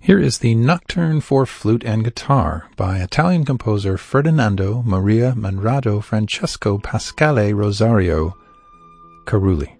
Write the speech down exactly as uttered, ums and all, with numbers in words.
Here is the Nocturne for Flute and Guitar by Italian composer Ferdinando Maria Manrado Francesco Pasquale Rosario Carulli.